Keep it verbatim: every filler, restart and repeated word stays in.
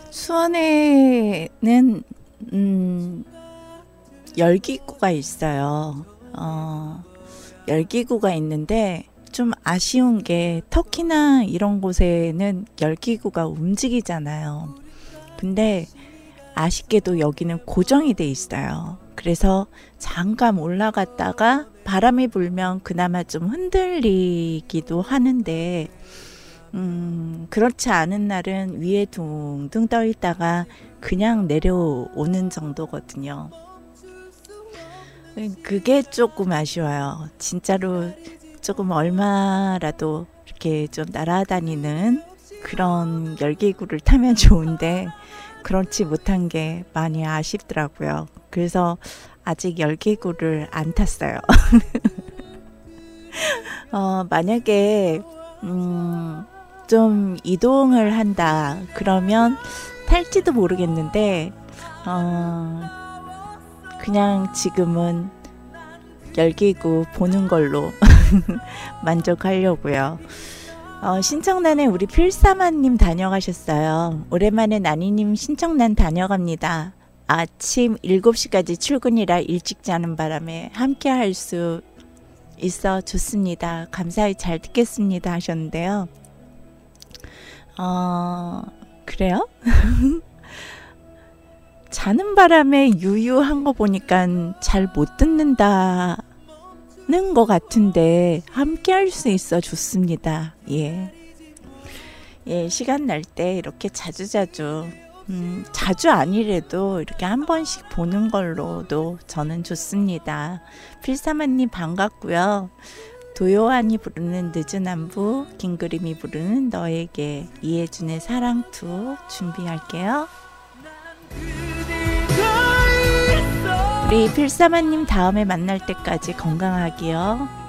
수원에는 음, 열기구가 있어요. 어, 열기구가 있는데 좀 아쉬운 게 터키나 이런 곳에는 열기구가 움직이잖아요. 근데 아쉽게도 여기는 고정이 돼 있어요. 그래서 잠깐 올라갔다가 바람이 불면 그나마 좀 흔들리기도 하는데 음, 그렇지 않은 날은 위에 둥둥 떠 있다가 그냥 내려오는 정도거든요. 그게 조금 아쉬워요. 진짜로 조금 얼마라도 이렇게 좀 날아다니는 그런 열기구를 타면 좋은데 그렇지 못한 게 많이 아쉽더라고요. 그래서 아직 열기구를 안 탔어요. 어, 만약에 음, 좀 이동을 한다 그러면 탈지도 모르겠는데 어, 그냥 지금은 열기구 보는 걸로 만족하려고요. 어, 신청란에 우리 필사마님 다녀가셨어요. 오랜만에 나니님 신청란 다녀갑니다. 아침 일곱 시까지 출근이라 일찍 자는 바람에 함께 할 수 있어 좋습니다. 감사히 잘 듣겠습니다 하셨는데요. 어, 그래요? 자는 바람에 유유한 거 보니까 잘 못 듣는다는 것 같은데 함께 할 수 있어 좋습니다. 예. 예, 시간 날 때 이렇게 자주자주 음, 자주 아니래도 이렇게 한 번씩 보는 걸로도 저는 좋습니다. 필사마님 반갑고요. 도요한이 부르는 늦은 안부, 김그림이 부르는 너에게, 이해준의 사랑투 준비할게요. 우리 필사마님 다음에 만날 때까지 건강하기요.